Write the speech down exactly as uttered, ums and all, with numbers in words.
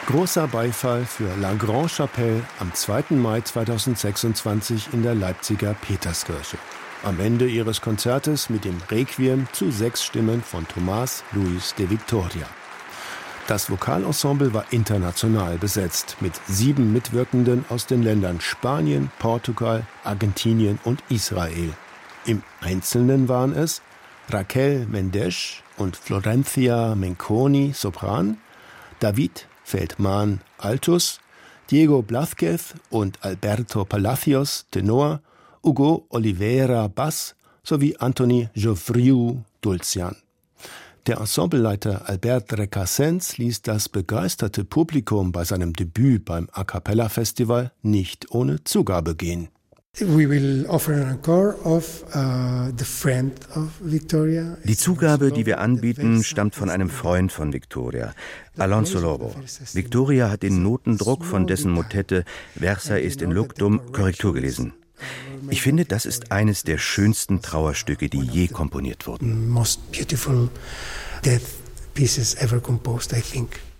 Großer Beifall für La Grande Chapelle am zweiten Mai zweitausendsechsundzwanzig in der Leipziger Peterskirche. Am Ende ihres Konzertes mit dem Requiem zu sechs Stimmen von Tomás Luis de Victoria. Das Vokalensemble war international besetzt, mit sieben Mitwirkenden aus den Ländern Spanien, Portugal, Argentinien und Israel. Im Einzelnen waren es Raquel Mendes und Florencia Menconi, Sopran, David Feldman, Altus, Diego Blázquez und Alberto Palacios, Tenor, Hugo Oliveira, Bass sowie Anthony Geoffriou, Dulcian. Der Ensembleleiter Albert Recasens ließ das begeisterte Publikum bei seinem Debüt beim A Cappella Festival nicht ohne Zugabe gehen. We will offer an encore of uh, the friend of Victoria. Die Zugabe, die wir anbieten, stammt von einem Freund von Victoria, Alonso Lobo. Victoria hat den Notendruck von dessen Motette Versa est in luctum Korrektur gelesen. Ich finde, das ist eines der schönsten Trauerstücke, die je komponiert wurden. Most beautiful death pieces ever composed, I think.